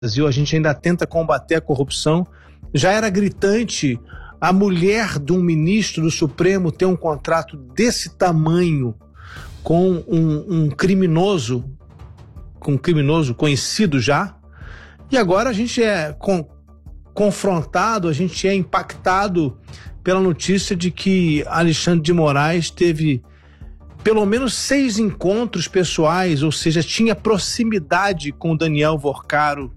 Brasil, a gente ainda tenta combater a corrupção. Já era gritante a mulher de um ministro do Supremo ter um contrato desse tamanho com um criminoso conhecido já, e agora a gente é confrontado, a gente é impactado pela notícia de que Alexandre de Moraes teve pelo menos 6 encontros pessoais, ou seja, tinha proximidade com Daniel Vorcaro,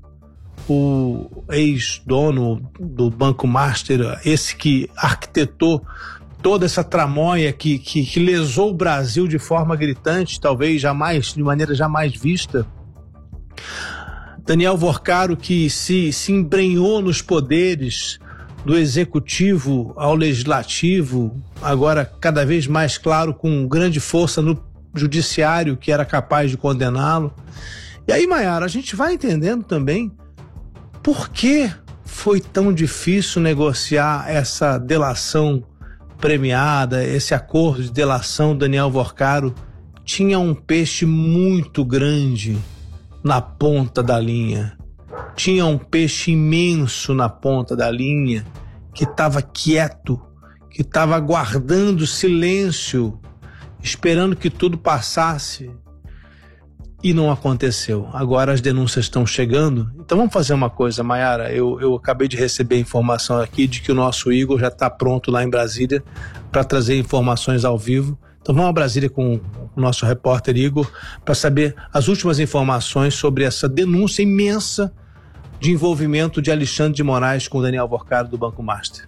o ex-dono do Banco Master, esse que arquitetou toda essa tramóia que lesou o Brasil de forma gritante, talvez de maneira jamais vista. Daniel Vorcaro, que se embrenhou nos poderes do executivo ao legislativo, agora cada vez mais claro, com grande força no judiciário que era capaz de condená-lo. E aí, Maiara, a gente vai entendendo também por que foi tão difícil negociar essa delação premiada, esse acordo de delação. Daniel Vorcaro tinha um peixe muito grande na ponta da linha. Tinha um peixe imenso na ponta da linha que estava quieto, que estava aguardando silêncio, esperando que tudo passasse. E não aconteceu. Agora as denúncias estão chegando. Então vamos fazer uma coisa, Maiara. Eu acabei de receber informação aqui de que o nosso Igor já está pronto lá em Brasília para trazer informações ao vivo. Então vamos a Brasília com o nosso repórter Igor para saber as últimas informações sobre essa denúncia imensa de envolvimento de Alexandre de Moraes com Daniel Vorcaro do Banco Master.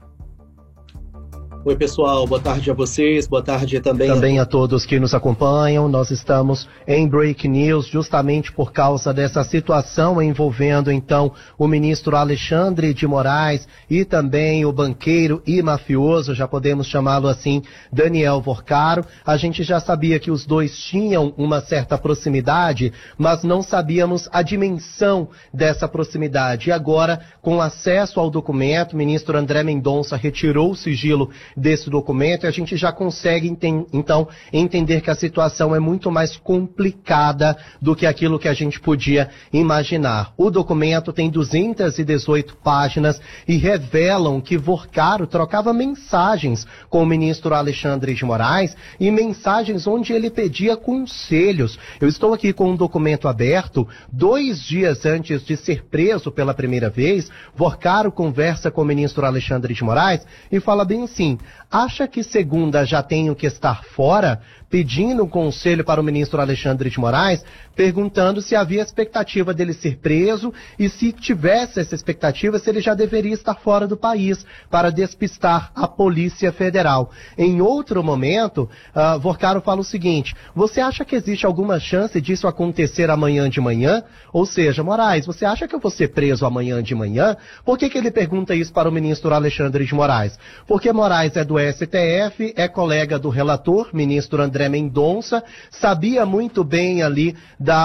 Oi, pessoal, boa tarde a vocês, boa tarde também a todos que nos acompanham. Nós estamos em Break News justamente por causa dessa situação envolvendo, então, o ministro Alexandre de Moraes e também o banqueiro e mafioso, já podemos chamá-lo assim, Daniel Vorcaro. A gente já sabia que os dois tinham uma certa proximidade, mas não sabíamos a dimensão dessa proximidade. E agora, com acesso ao documento, o ministro André Mendonça retirou o sigilo desse documento e a gente já consegue então entender que a situação é muito mais complicada do que aquilo que a gente podia imaginar. O documento tem 218 páginas e revelam que Vorcaro trocava mensagens com o ministro Alexandre de Moraes e mensagens onde ele pedia conselhos. Eu estou aqui com um documento aberto. 2 dias antes de ser preso pela primeira vez, Vorcaro conversa com o ministro Alexandre de Moraes e fala bem assim: acha que segunda já tenho que estar fora? Pedindo um conselho para o ministro Alexandre de Moraes, perguntando se havia expectativa dele ser preso e se tivesse essa expectativa, se ele já deveria estar fora do país para despistar a Polícia Federal. Em outro momento, Vorcaro fala o seguinte: você acha que existe alguma chance disso acontecer amanhã de manhã? Ou seja, Moraes, você acha que eu vou ser preso amanhã de manhã? Por que ele pergunta isso para o ministro Alexandre de Moraes? Porque Moraes é do STF, é colega do relator, ministro André Mendonça, sabia muito bem ali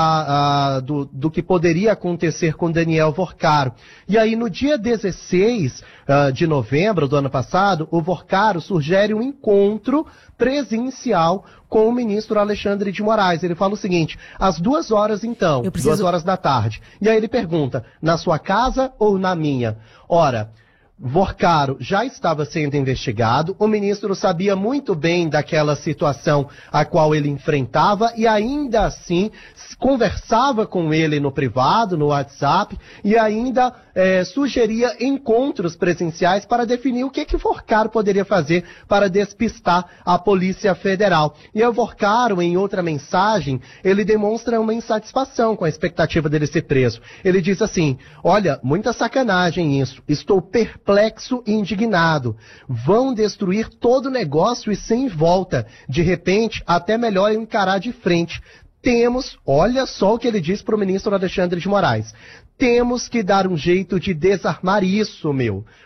do que poderia acontecer com Daniel Vorcaro. E aí, no dia 16 de novembro do ano passado, o Vorcaro sugere um encontro presencial com o ministro Alexandre de Moraes. Ele fala o seguinte: às 2 horas então, 2 horas da tarde. E aí ele pergunta: na sua casa ou na minha? Ora, Vorcaro já estava sendo investigado, o ministro sabia muito bem daquela situação a qual ele enfrentava e ainda assim conversava com ele no privado, no WhatsApp, e ainda sugeria encontros presenciais para definir o que Vorcaro poderia fazer para despistar a Polícia Federal. E o Vorcaro, em outra mensagem, ele demonstra uma insatisfação com a expectativa dele ser preso. Ele diz assim: olha, muita sacanagem isso, estou perplexo e indignado, vão destruir todo o negócio e sem volta, de repente até melhor encarar de frente. Olha só o que ele diz para o ministro Alexandre de Moraes: temos que dar um jeito de desarmar isso, meu.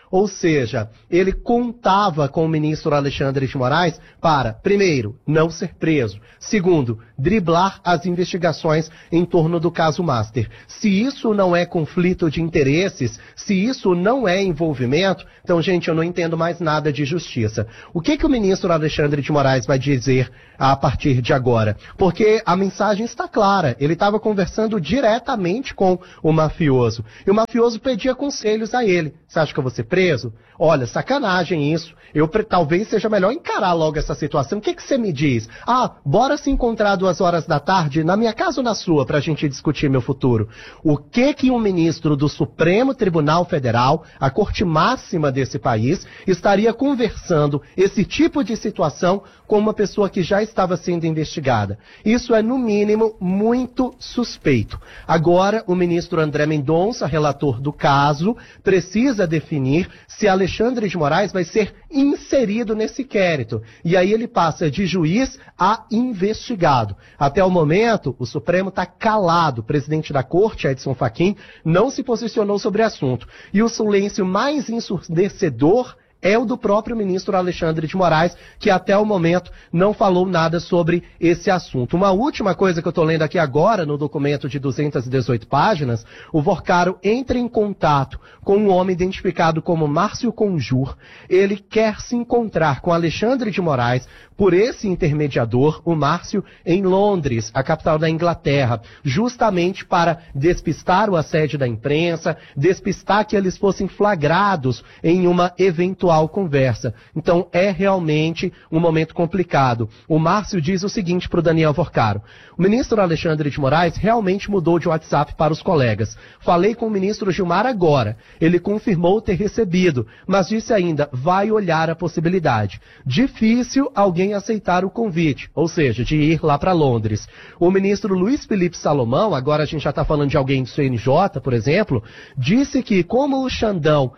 Ou seja, ele contava com o ministro Alexandre de Moraes para, primeiro, não ser preso. Segundo, driblar as investigações em torno do caso Master. Se isso não é conflito de interesses, se isso não é envolvimento, então, gente, eu não entendo mais nada de justiça. O que o ministro Alexandre de Moraes vai dizer a partir de agora? Porque a mensagem está clara. Ele estava conversando diretamente com o mafioso. E o mafioso pedia conselhos a ele. Você acha que eu vou ser preso? Olha, sacanagem isso. Talvez seja melhor encarar logo essa situação. O que você me diz? Bora se encontrar 2h da tarde na minha casa ou na sua pra gente discutir meu futuro. O que um ministro do Supremo Tribunal Federal, a corte máxima desse país, estaria conversando esse tipo de situação com uma pessoa que já estava sendo investigada? Isso é, no mínimo, muito suspeito. Agora, o ministro André Mendonça, relator do caso, precisa definir se Alexandre de Moraes vai ser inserido nesse inquérito. E aí ele passa de juiz a investigado. Até o momento, o Supremo está calado. O presidente da corte, Edson Fachin, não se posicionou sobre o assunto. E o silêncio mais ensurdecedor é o do próprio ministro Alexandre de Moraes, que até o momento não falou nada sobre esse assunto. Uma última coisa que eu estou lendo aqui agora, no documento de 218 páginas, o Vorcaro entra em contato com um homem identificado como Márcio Conjur. Ele quer se encontrar com Alexandre de Moraes por esse intermediador, o Márcio, em Londres, a capital da Inglaterra, justamente para despistar o assédio da imprensa, despistar que eles fossem flagrados em uma eventual conversa. Então é realmente um momento complicado. O Márcio diz o seguinte para o Daniel Vorcaro: o ministro Alexandre de Moraes realmente mudou de WhatsApp para os colegas. Falei com o ministro Gilmar agora. Ele confirmou ter recebido, mas disse ainda, vai olhar a possibilidade. Difícil alguém aceitar o convite, ou seja, de ir lá para Londres. O ministro Luiz Felipe Salomão, agora a gente já está falando de alguém do CNJ, por exemplo, disse que como o Xandão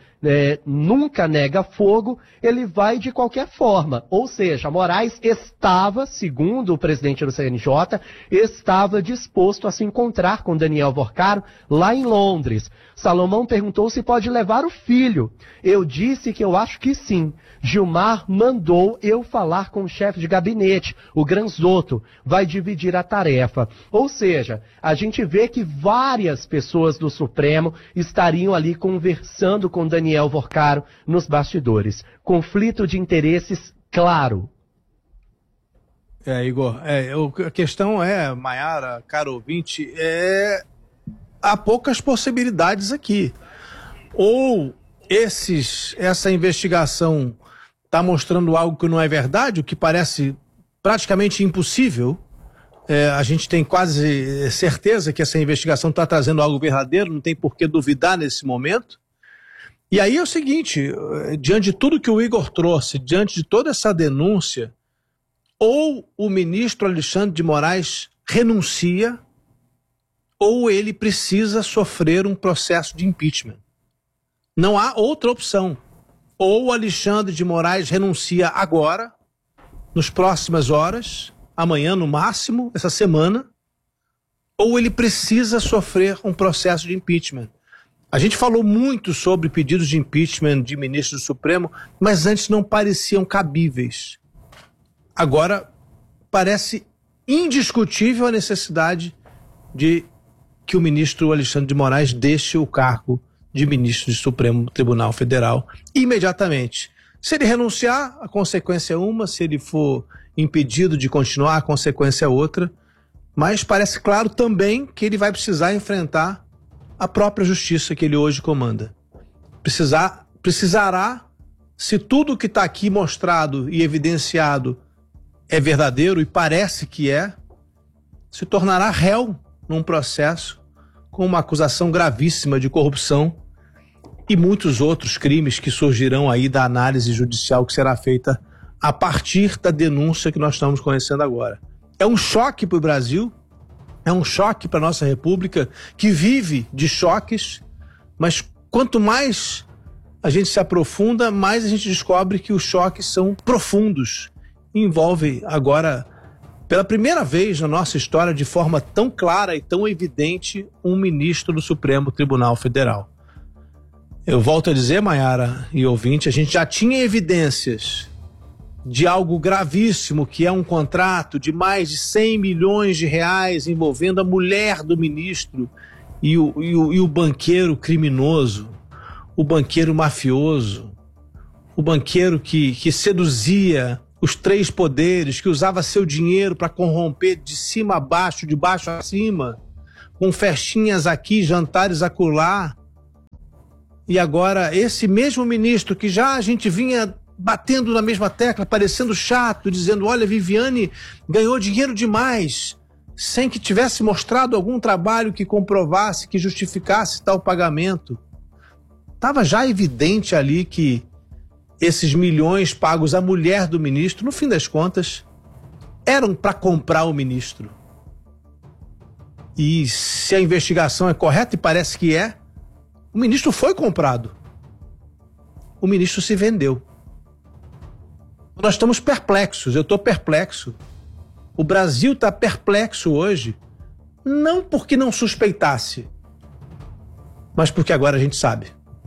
nunca nega fogo, ele vai de qualquer forma. Ou seja, Moraes estava, segundo o presidente do CNJ, estava disposto a se encontrar com Daniel Vorcaro lá em Londres. Salomão perguntou se pode levar o filho. Eu disse que eu acho que sim. Gilmar mandou eu falar com o chefe de gabinete, o Granzotto, vai dividir a tarefa. Ou seja, a gente vê que várias pessoas do Supremo estariam ali conversando com Daniel Vorcaro nos bastidores. Conflito de interesses claro. Igor, a questão é, Maiara, caro ouvinte, há poucas possibilidades aqui. Ou essa investigação está mostrando algo que não é verdade, o que parece praticamente impossível. A gente tem quase certeza que essa investigação está trazendo algo verdadeiro, não tem por que duvidar nesse momento. E aí é o seguinte, diante de tudo que o Igor trouxe, diante de toda essa denúncia, ou o ministro Alexandre de Moraes renuncia, ou ele precisa sofrer um processo de impeachment. Não há outra opção. Ou o Alexandre de Moraes renuncia agora, nas próximas horas, amanhã no máximo, essa semana, ou ele precisa sofrer um processo de impeachment. A gente falou muito sobre pedidos de impeachment de ministros do Supremo, mas antes não pareciam cabíveis. Agora parece indiscutível a necessidade de que o ministro Alexandre de Moraes deixe o cargo de ministro do Supremo Tribunal Federal imediatamente. Se ele renunciar, a consequência é uma, se ele for impedido de continuar, a consequência é outra, mas parece claro também que ele vai precisar enfrentar a própria justiça que ele hoje comanda. Precisará, se tudo que está aqui mostrado e evidenciado é verdadeiro, e parece que se tornará réu num processo com uma acusação gravíssima de corrupção e muitos outros crimes que surgirão aí da análise judicial que será feita a partir da denúncia que nós estamos conhecendo agora. É um choque para o Brasil, é um choque para a nossa República, que vive de choques, mas quanto mais a gente se aprofunda, mais a gente descobre que os choques são profundos. Envolve agora, pela primeira vez na nossa história, de forma tão clara e tão evidente, um ministro do Supremo Tribunal Federal. Eu volto a dizer, Maiara e ouvinte, a gente já tinha evidências de algo gravíssimo, que é um contrato de mais de 100 milhões de reais envolvendo a mulher do ministro e o banqueiro criminoso, o banqueiro mafioso, o banqueiro que seduzia os três poderes, que usava seu dinheiro para corromper de cima a baixo, de baixo a cima, com festinhas aqui, jantares acolá. E agora esse mesmo ministro que já a gente vinha batendo na mesma tecla, parecendo chato, dizendo, olha, Viviane ganhou dinheiro demais, sem que tivesse mostrado algum trabalho que comprovasse, que justificasse tal pagamento. Estava já evidente ali que esses milhões pagos à mulher do ministro, no fim das contas, eram para comprar o ministro. E se a investigação é correta, e parece que é, o ministro foi comprado. O ministro se vendeu. Nós estamos perplexos, eu estou perplexo. O Brasil está perplexo hoje, não porque não suspeitasse, mas porque agora a gente sabe.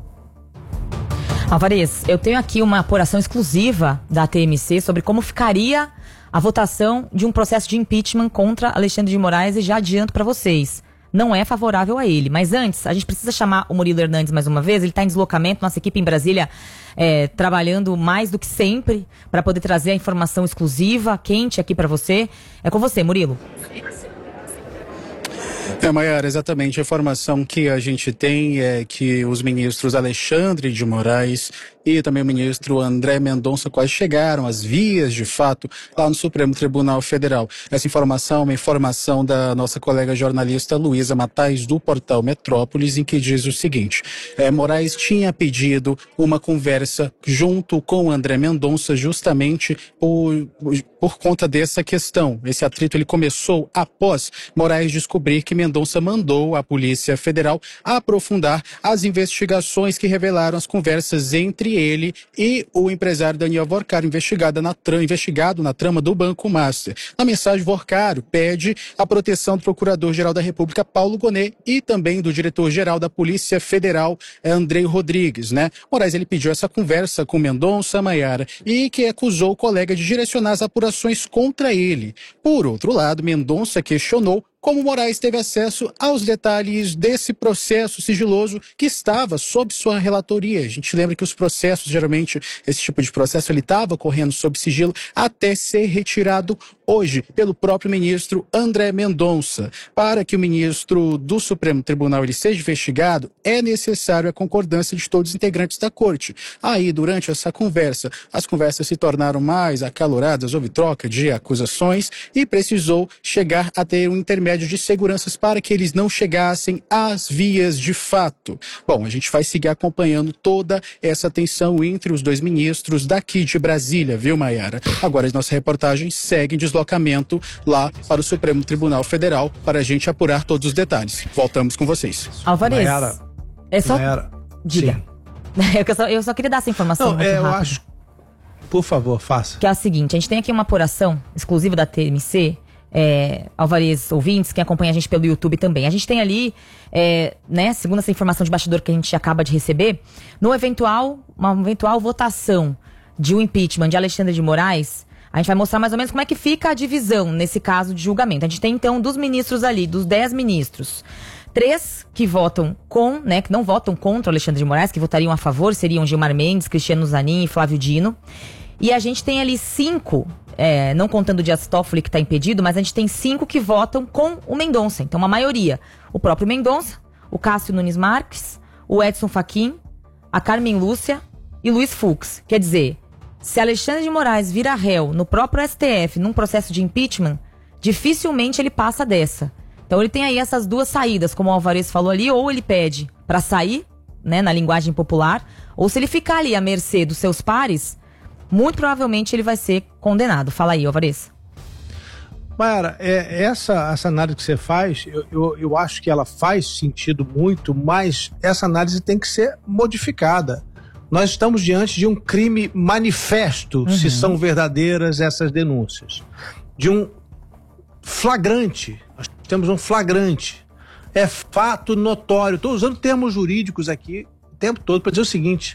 Alvarez, eu tenho aqui uma apuração exclusiva da TMC sobre como ficaria a votação de um processo de impeachment contra Alexandre de Moraes e já adianto para vocês, não é favorável a ele. Mas antes, a gente precisa chamar o Murilo Hernandes mais uma vez, ele está em deslocamento, nossa equipe em Brasília trabalhando mais do que sempre para poder trazer a informação exclusiva, quente aqui para você. É com você, Murilo. Maiara, exatamente. A informação que a gente tem é que os ministros Alexandre de Moraes e também o ministro André Mendonça quase chegaram às vias de fato lá no Supremo Tribunal Federal. Essa informação é uma informação da nossa colega jornalista Luísa Matais do portal Metrópolis, em que diz o seguinte: Moraes tinha pedido uma conversa junto com André Mendonça justamente por conta dessa questão. Esse atrito ele começou após Moraes descobrir que Mendonça mandou a Polícia Federal aprofundar as investigações que revelaram as conversas entre ele e o empresário Daniel Vorcaro, investigado na trama do Banco Master. Na mensagem, Vorcaro pede a proteção do Procurador-Geral da República, Paulo Gonet, e também do Diretor-Geral da Polícia Federal, Andrei Rodrigues, né? Moraes, ele pediu essa conversa com Mendonça, Maiara, e que acusou o colega de direcionar as apurações contra ele. Por outro lado, Mendonça questionou como Moraes teve acesso aos detalhes desse processo sigiloso que estava sob sua relatoria. A gente lembra que os processos, geralmente, esse tipo de processo, ele estava correndo sob sigilo até ser retirado hoje pelo próprio ministro André Mendonça. Para que o ministro do Supremo Tribunal ele seja investigado, é necessário a concordância de todos os integrantes da corte. Aí, durante essa conversa, as conversas se tornaram mais acaloradas, houve troca de acusações e precisou chegar a ter um intermédio de seguranças para que eles não chegassem às vias de fato. Bom, a gente vai seguir acompanhando toda essa tensão entre os dois ministros daqui de Brasília, viu, Maiara? Agora a nossa reportagem segue em deslocamento lá para o Supremo Tribunal Federal para a gente apurar todos os detalhes. Voltamos com vocês. Alvarez, Maiara, é só... Maiara, diga. Eu só queria dar essa informação. Não, eu acho... Por favor, faça. Que é a seguinte, a gente tem aqui uma apuração exclusiva da TMC, Alvarez, ouvintes, quem acompanha a gente pelo YouTube também. A gente tem ali, segundo essa informação de bastidor que a gente acaba de receber, uma eventual votação de um impeachment de Alexandre de Moraes, a gente vai mostrar mais ou menos como é que fica a divisão nesse caso de julgamento. A gente tem então dos ministros ali, dos 10 ministros, 3 que votam que não votam contra o Alexandre de Moraes, que votariam a favor, seriam Gilmar Mendes, Cristiano Zanin e Flávio Dino. E a gente tem ali 5, não contando o Dias Toffoli que está impedido, mas a gente tem 5 que votam com o Mendonça. Então, uma maioria. O próprio Mendonça, o Cássio Nunes Marques, o Edson Fachin, a Carmen Lúcia e Luiz Fux. Quer dizer, se Alexandre de Moraes vira réu no próprio STF, num processo de impeachment, dificilmente ele passa dessa. Então, ele tem aí essas duas saídas, como o Alvarez falou ali, ou ele pede para sair, na linguagem popular, ou se ele ficar ali à mercê dos seus pares, muito provavelmente ele vai ser condenado. Fala aí, Alvarez. Maiara, essa análise que você faz, eu acho que ela faz sentido muito, mas essa análise tem que ser modificada. Nós estamos diante de um crime manifesto, se são verdadeiras essas denúncias. De um flagrante. Nós temos um flagrante. É fato notório. Estou usando termos jurídicos aqui, tempo todo para dizer o seguinte: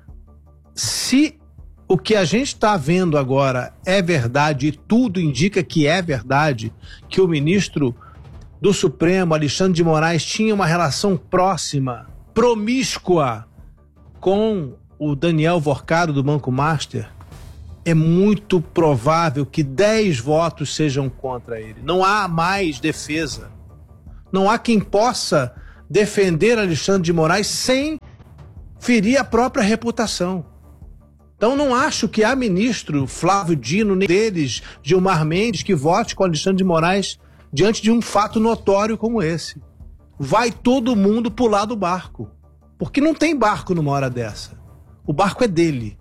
se o que a gente está vendo agora é verdade, e tudo indica que é verdade, que o ministro do Supremo, Alexandre de Moraes, tinha uma relação próxima, promíscua, com o Daniel Vorcaro do Banco Master, é muito provável que 10 votos sejam contra ele. Não há mais defesa. Não há quem possa defender Alexandre de Moraes sem ferir a própria reputação. Então não acho que há ministro Flávio Dino, nem deles, Gilmar Mendes, que vote com Alexandre de Moraes diante de um fato notório como esse. Vai todo mundo pular do barco. Porque não tem barco numa hora dessa. O barco é dele.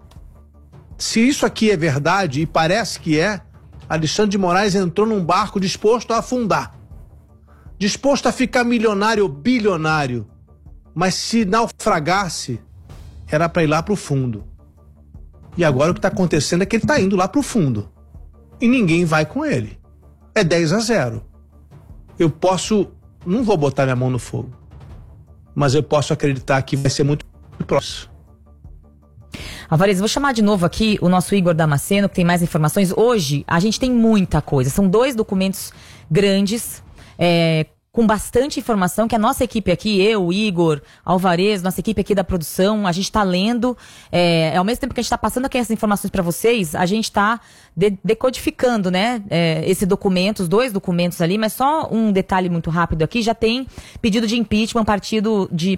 Se isso aqui é verdade, e parece que é, Alexandre de Moraes entrou num barco disposto a afundar. Disposto a ficar milionário ou bilionário. Mas se naufragasse, era para ir lá para o fundo. E agora o que está acontecendo é que ele está indo lá para o fundo. E ninguém vai com ele. É 10-0. Eu posso... Não vou botar minha mão no fogo. Mas eu posso acreditar que vai ser muito próximo. Alvarez, vou chamar de novo aqui o nosso Igor Damasceno, que tem mais informações. Hoje, a gente tem muita coisa. São 2 documentos grandes, com bastante informação, que a nossa equipe aqui, eu, Igor, Alvarez, nossa equipe aqui da produção, a gente está lendo. Ao mesmo tempo que a gente está passando aqui essas informações para vocês, a gente está decodificando, né, esse documento, os 2 documentos ali, mas só um detalhe muito rápido aqui: já tem pedido de impeachment partindo de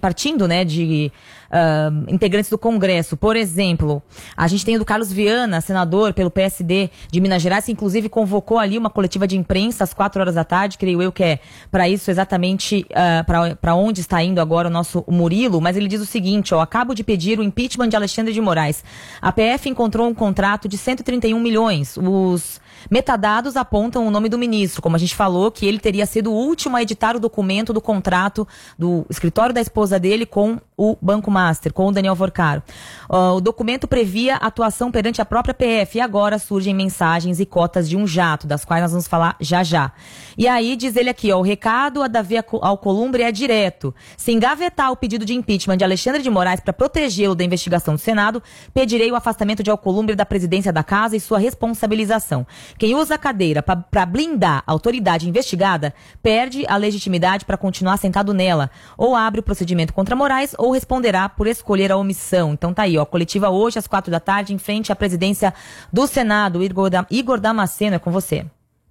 integrantes do Congresso. Por exemplo, a gente tem o do Carlos Viana, senador pelo PSD de Minas Gerais, que inclusive convocou ali uma coletiva de imprensa às 4 horas da tarde, creio eu que é para isso exatamente, para onde está indo agora o nosso Murilo, mas ele diz o seguinte: acabo de pedir o impeachment de Alexandre de Moraes. A PF encontrou um contrato de 131 milhões. Os metadados apontam o nome do ministro, como a gente falou, que ele teria sido o último a editar o documento do contrato do escritório da esposa dele com o Banco Master, com o Daniel Vorcaro. O documento previa atuação perante a própria PF, e agora surgem mensagens e cotas de um jato, das quais nós vamos falar já já. E aí diz ele aqui, o recado a Davi Alcolumbre é direto: se engavetar o pedido de impeachment de Alexandre de Moraes para protegê-lo da investigação do Senado, pedirei o afastamento de Alcolumbre da presidência da casa e sua responsabilização. Quem usa a cadeira para blindar a autoridade investigada perde a legitimidade para continuar sentado nela. Ou abre o procedimento contra Moraes ou responderá por escolher a omissão. Então tá aí, coletiva hoje às 4 da tarde em frente à presidência do Senado. Igor Damasceno, é com você.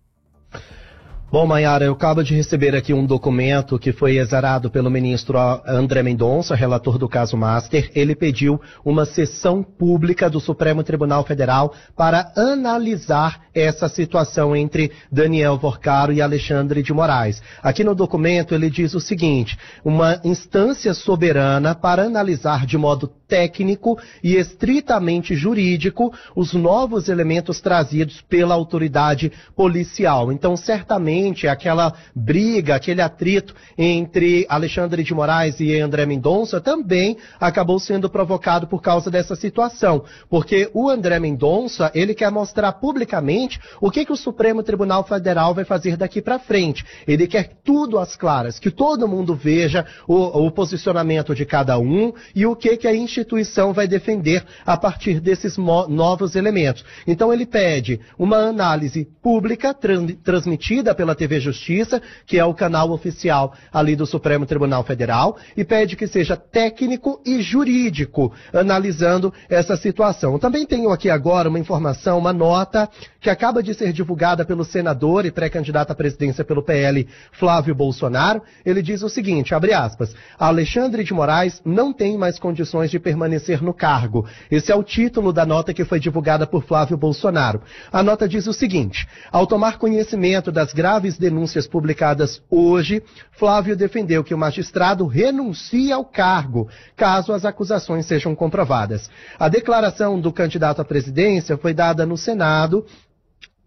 Bom, Maiara, eu acabo de receber aqui um documento que foi exarado pelo ministro André Mendonça, relator do caso Master. Ele pediu uma sessão pública do Supremo Tribunal Federal para analisar essa situação entre Daniel Vorcaro e Alexandre de Moraes. Aqui no documento ele diz o seguinte: uma instância soberana para analisar de modo técnico e estritamente jurídico os novos elementos trazidos pela autoridade policial. Então, certamente, aquela briga, aquele atrito entre Alexandre de Moraes e André Mendonça também acabou sendo provocado por causa dessa situação. Porque o André Mendonça, ele quer mostrar publicamente o que o Supremo Tribunal Federal vai fazer daqui para frente. Ele quer tudo às claras, que todo mundo veja o posicionamento de cada um e o que a instituição vai defender a partir desses novos elementos. Então ele pede uma análise pública transmitida pela TV Justiça, que é o canal oficial ali do Supremo Tribunal Federal, e pede que seja técnico e jurídico analisando essa situação. Eu também tenho aqui agora uma informação, uma nota que acaba de ser divulgada pelo senador e pré-candidato à presidência pelo PL, Flávio Bolsonaro. Ele diz o seguinte, abre aspas: Alexandre de Moraes não tem mais condições de permanecer no cargo. Esse é o título da nota que foi divulgada por Flávio Bolsonaro. A nota diz o seguinte: ao tomar conhecimento das graves denúncias publicadas hoje, Flávio defendeu que o magistrado renuncie ao cargo, caso as acusações sejam comprovadas. A declaração do candidato à presidência foi dada no Senado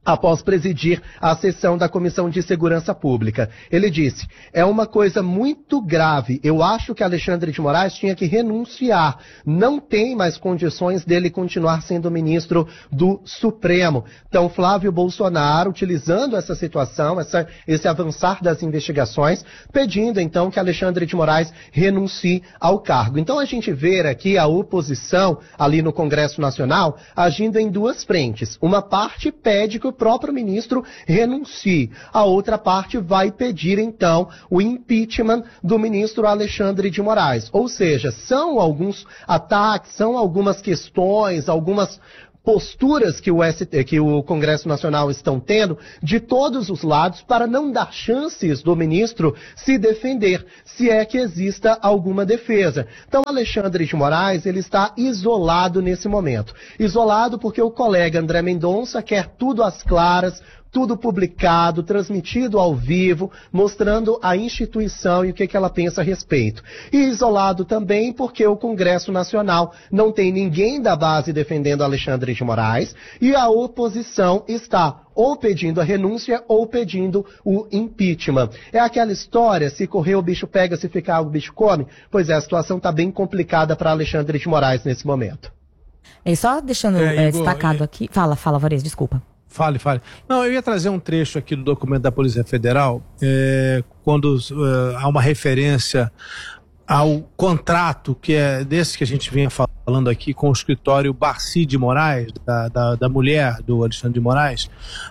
após presidir a sessão da Comissão de Segurança Pública. Ele disse: é uma coisa muito grave, eu acho que Alexandre de Moraes tinha que renunciar, não tem mais condições dele continuar sendo ministro do Supremo. Então, Flávio Bolsonaro, utilizando essa situação, esse avançar das investigações, pedindo então que Alexandre de Moraes renuncie ao cargo. Então a gente vê aqui a oposição ali no Congresso Nacional agindo em duas frentes. Uma parte pede que o próprio ministro renuncie. A outra parte vai pedir, então, o impeachment do ministro Alexandre de Moraes. Ou seja, são alguns ataques, são algumas questões, algumas posturas que o Congresso Nacional estão tendo de todos os lados para não dar chances do ministro se defender, se é que exista alguma defesa. Então, Alexandre de Moraes, ele está isolado nesse momento. Isolado porque o colega André Mendonça quer tudo às claras, tudo publicado, transmitido ao vivo, mostrando a instituição e o que ela pensa a respeito. E isolado também porque o Congresso Nacional não tem ninguém da base defendendo Alexandre de Moraes e a oposição está ou pedindo a renúncia ou pedindo o impeachment. É aquela história, se correr o bicho pega, se ficar o bicho come? Pois é, a situação está bem complicada para Alexandre de Moraes nesse momento. E só deixando destacado aqui... Fala, Alvarez, desculpa. Fale. Não, eu ia trazer um trecho aqui do documento da Polícia Federal, quando há uma referência ao contrato, que é desse que a gente vinha falando aqui, com o escritório Barcy de Moraes, da mulher do Alexandre de Moraes.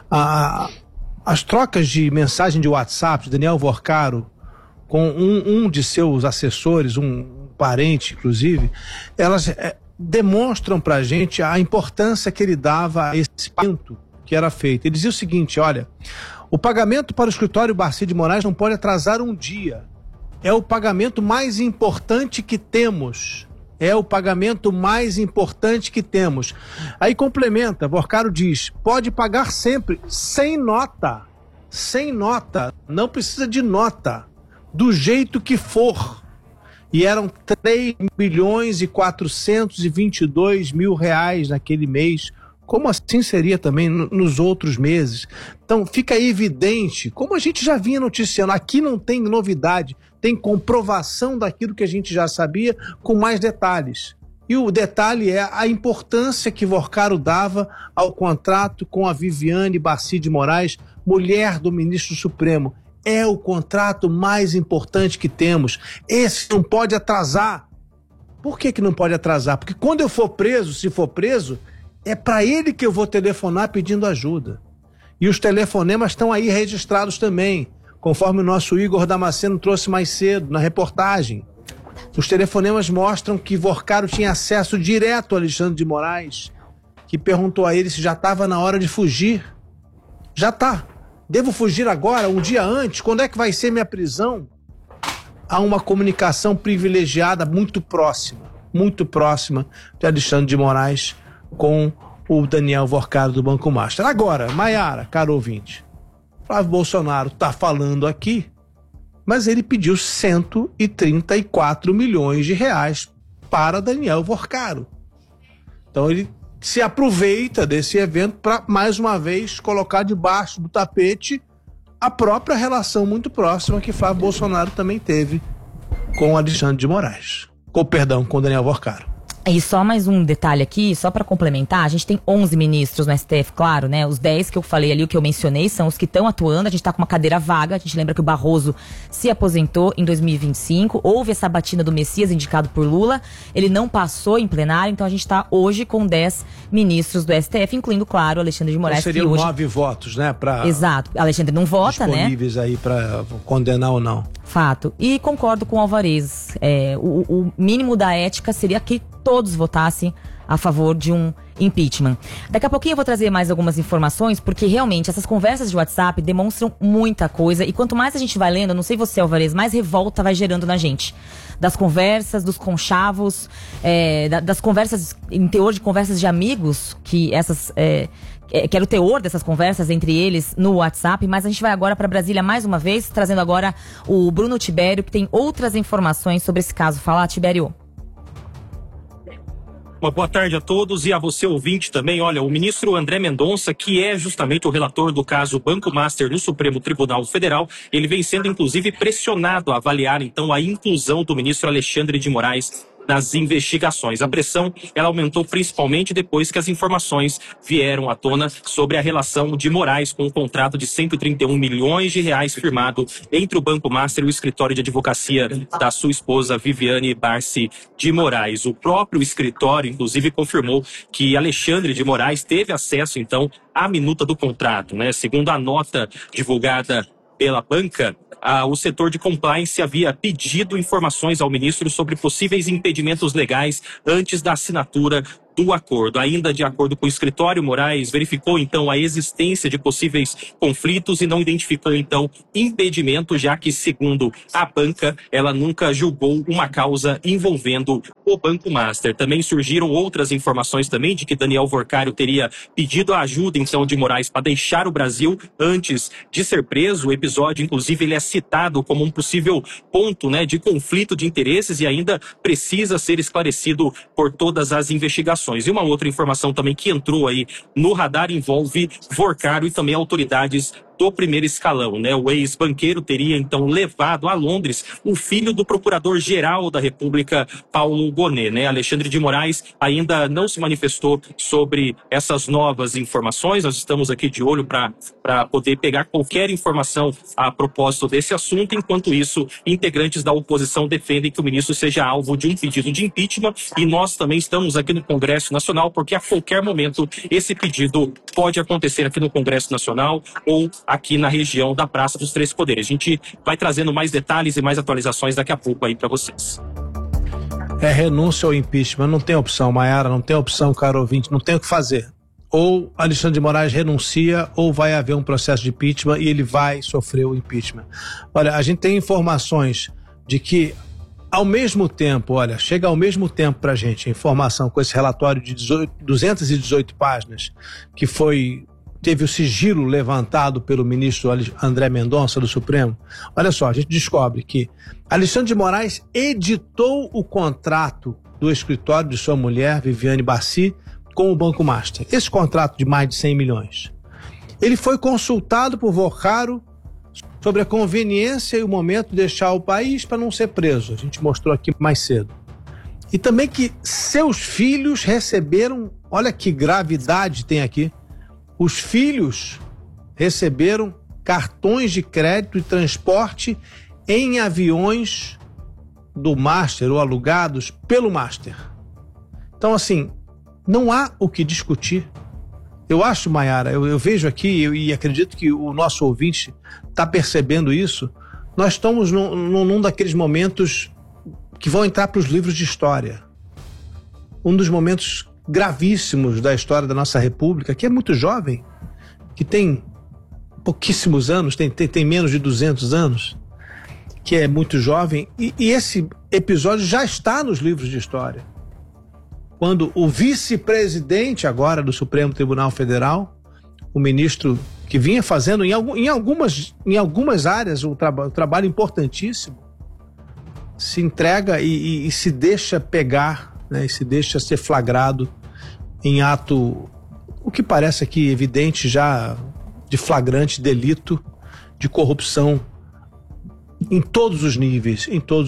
As trocas de mensagem de WhatsApp de Daniel Vorcaro com um de seus assessores, um parente, inclusive, elas demonstram pra gente a importância que ele dava a esse ponto que era feito. Ele dizia o seguinte: olha, o pagamento para o escritório Barcy de Moraes não pode atrasar um dia. É o pagamento mais importante que temos. É o pagamento mais importante que temos. Aí complementa, Vorcaro diz: pode pagar sempre, sem nota. Sem nota. Não precisa de nota. Do jeito que for. E eram 3.422.000 reais naquele mês. Como assim seria também nos outros meses? Então fica evidente, como a gente já vinha noticiando, aqui não tem novidade, tem comprovação daquilo que a gente já sabia com mais detalhes. E o detalhe é a importância que Vorcaro dava ao contrato com a Viviane Barcy de Moraes, mulher do ministro Supremo. É o contrato mais importante que temos. Esse não pode atrasar. Por que não pode atrasar? Porque quando eu for preso, se for preso, é para ele que eu vou telefonar pedindo ajuda. E os telefonemas estão aí registrados também, conforme o nosso Igor Damasceno trouxe mais cedo na reportagem. Os telefonemas mostram que Vorcaro tinha acesso direto ao Alexandre de Moraes, que perguntou a ele se já estava na hora de fugir. Já está. Devo fugir agora, um dia antes? Quando é que vai ser minha prisão? Há uma comunicação privilegiada muito próxima de Alexandre de Moraes com o Daniel Vorcaro do Banco Master. Agora, Maiara, caro ouvinte, Flávio Bolsonaro está falando aqui, mas ele pediu 134 milhões de reais para Daniel Vorcaro. Então ele se aproveita desse evento para, mais uma vez, colocar debaixo do tapete a própria relação muito próxima que Flávio Bolsonaro também teve com Alexandre de Moraes. Com Daniel Vorcaro. E só mais um detalhe aqui, só para complementar, a gente tem 11 ministros no STF, claro, né? Os 10 que eu falei ali, o que eu mencionei, são os que estão atuando. A gente tá com uma cadeira vaga, a gente lembra que o Barroso se aposentou em 2025, houve essa batida do Messias indicado por Lula, ele não passou em plenário, então a gente tá hoje com 10 ministros do STF, incluindo, claro, Alexandre de Moraes. Então seriam hoje... 9 votos, né? Exato, Alexandre não vota, disponíveis, né? Aí para condenar ou não. Fato. E concordo com o Alvarez, o mínimo da ética seria que todos votassem a favor de um impeachment. Daqui a pouquinho eu vou trazer mais algumas informações, porque realmente essas conversas de WhatsApp demonstram muita coisa, e quanto mais a gente vai lendo, não sei você, Alvarez, mais revolta vai gerando na gente. Das conversas, dos conchavos, das conversas, em teor de conversas de amigos, que essas... que era o teor dessas conversas entre eles no WhatsApp, mas a gente vai agora para Brasília mais uma vez, trazendo agora o Bruno Tibério, que tem outras informações sobre esse caso. Fala, Tibério. Uma boa tarde a todos e a você, ouvinte, também. Olha, o ministro André Mendonça, que é justamente o relator do caso Banco Master no Supremo Tribunal Federal, ele vem sendo, inclusive, pressionado a avaliar, então, a inclusão do ministro Alexandre de Moraes nas investigações. A pressão, ela aumentou principalmente depois que as informações vieram à tona sobre a relação de Moraes com o contrato de 131 milhões de reais firmado entre o Banco Master e o escritório de advocacia da sua esposa Viviane Barsi de Moraes. O próprio escritório, inclusive, confirmou que Alexandre de Moraes teve acesso, então, à minuta do contrato, né? Segundo a nota divulgada pela banca, o setor de compliance havia pedido informações ao ministro sobre possíveis impedimentos legais antes da assinatura do acordo. Ainda de acordo com o escritório, Moraes verificou então a existência de possíveis conflitos e não identificou então impedimento, já que, segundo a banca, ela nunca julgou uma causa envolvendo o Banco Master. Também surgiram outras informações também de que Daniel Worcário teria pedido a ajuda então de Moraes para deixar o Brasil antes de ser preso. O episódio, inclusive, ele é citado como um possível ponto, né, de conflito de interesses e ainda precisa ser esclarecido por todas as investigações. E uma outra informação também que entrou aí no radar envolve Worcário e também autoridades do primeiro escalão, né? O ex-banqueiro teria então levado a Londres o filho do procurador-geral da República, Paulo Gonet, né? Alexandre de Moraes ainda não se manifestou sobre essas novas informações. Nós estamos aqui de olho para poder pegar qualquer informação a propósito desse assunto. Enquanto isso, integrantes da oposição defendem que o ministro seja alvo de um pedido de impeachment e nós também estamos aqui no Congresso Nacional porque a qualquer momento esse pedido pode acontecer aqui no Congresso Nacional ou aqui na região da Praça dos Três Poderes. A gente vai trazendo mais detalhes e mais atualizações daqui a pouco aí para vocês. É renúncia ou impeachment, não tem opção, Maiara, não tem opção, caro ouvinte, não tem o que fazer. Ou Alexandre de Moraes renuncia ou vai haver um processo de impeachment e ele vai sofrer o impeachment. Olha, a gente tem informações de que ao mesmo tempo, olha, chega ao mesmo tempo pra gente a informação com esse relatório de 218 páginas que teve o sigilo levantado pelo ministro André Mendonça do Supremo. Olha só, a gente descobre que Alexandre de Moraes editou o contrato do escritório de sua mulher, Viviane Barsi, com o Banco Master. Esse contrato de mais de 100 milhões. Ele foi consultado por Worcário sobre a conveniência e o momento de deixar o país para não ser preso. A gente mostrou aqui mais cedo. E também que seus filhos receberam, olha que gravidade tem aqui, os filhos receberam cartões de crédito e transporte em aviões do Master ou alugados pelo Master. Então, assim, não há o que discutir. Eu acho, Maiara, eu vejo aqui e acredito que o nosso ouvinte está percebendo isso. Nós estamos num daqueles momentos que vão entrar para os livros de história. Um dos momentos gravíssimos da história da nossa República, que é muito jovem, que tem pouquíssimos anos, tem menos de 200 anos, que é muito jovem, e esse episódio já está nos livros de história. Quando o vice-presidente agora do Supremo Tribunal Federal, o ministro que vinha fazendo em algumas áreas um trabalho importantíssimo, se entrega e se deixa pegar, né, e se deixa ser flagrado em ato, o que parece aqui evidente já, de flagrante delito de corrupção em todos os níveis,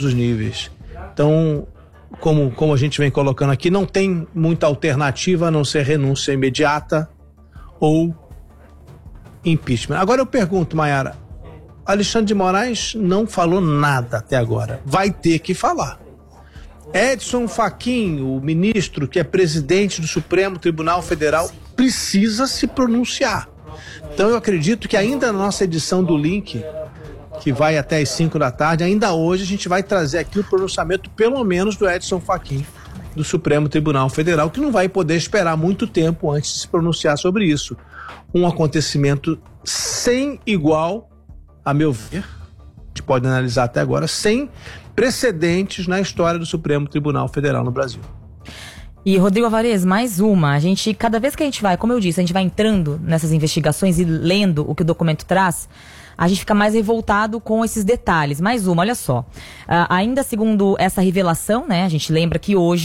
Então, como a gente vem colocando aqui, não tem muita alternativa a não ser renúncia imediata ou impeachment. Agora eu pergunto, Maiara, Alexandre de Moraes não falou nada até agora, vai ter que falar. Edson Fachin, o ministro que é presidente do Supremo Tribunal Federal, precisa se pronunciar. Então eu acredito que ainda na nossa edição do Link, que vai até às 5 da tarde, ainda hoje a gente vai trazer aqui o pronunciamento, pelo menos, do Edson Fachin, do Supremo Tribunal Federal, que não vai poder esperar muito tempo antes de se pronunciar sobre isso. Um acontecimento sem igual, a meu ver, a gente pode analisar até agora, sem precedentes na história do Supremo Tribunal Federal no Brasil. E, Rodrigo Alvarez, mais uma. Cada vez que a gente vai, como eu disse, a gente vai entrando nessas investigações e lendo o que o documento traz, a gente fica mais revoltado com esses detalhes. Mais uma, olha só. Ainda segundo essa revelação, né, a gente lembra que hoje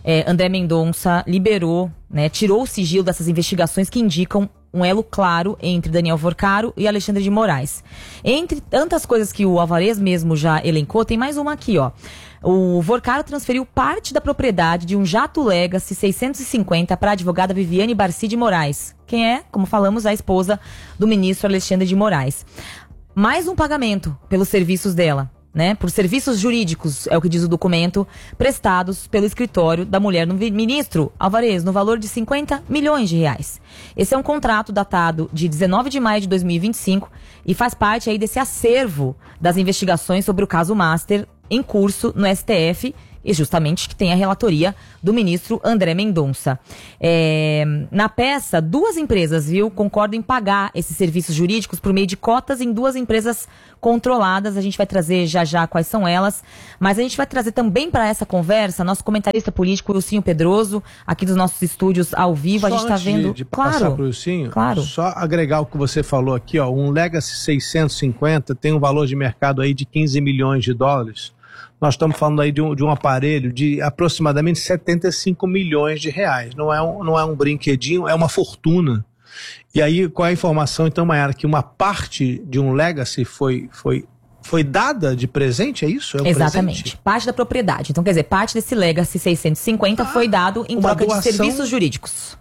André Mendonça liberou, né, tirou o sigilo dessas investigações que indicam um elo claro entre Daniel Vorcaro e Alexandre de Moraes. Entre tantas coisas que o Alvarez mesmo já elencou, tem mais uma aqui, ó. O Vorcaro transferiu parte da propriedade de um jato Legacy 650 para a advogada Viviane Barcy de Moraes, quem é, como falamos, a esposa do ministro Alexandre de Moraes. Mais um pagamento pelos serviços dela, né? Por serviços jurídicos, é o que diz o documento, prestados pelo escritório da mulher do ministro Alvarez, no valor de 50 milhões de reais. Esse é um contrato datado de 19 de maio de 2025 e faz parte aí desse acervo das investigações sobre o caso Master em curso no STF, e justamente que tem a relatoria do ministro André Mendonça. Na peça, 2 empresas, concordam em pagar esses serviços jurídicos por meio de cotas em 2 empresas controladas. A gente vai trazer já quais são elas, mas a gente vai trazer também para essa conversa nosso comentarista político, Ilcinho Pedroso, aqui dos nossos estúdios ao vivo. Só a gente está vendo... de passar pro Ilcinho, claro. Só agregar o que você falou aqui, ó, um Legacy 650 tem um valor de mercado aí de 15 milhões de dólares. Nós estamos falando aí de um aparelho de aproximadamente 75 milhões de reais. Não é um brinquedinho, é uma fortuna. E aí, qual é a informação, então, Mayara? Que uma parte de um Legacy foi dada de presente, é isso? É um Exatamente. Presente? Parte da propriedade. Então, quer dizer, parte desse Legacy 650 foi dado em troca de serviços jurídicos.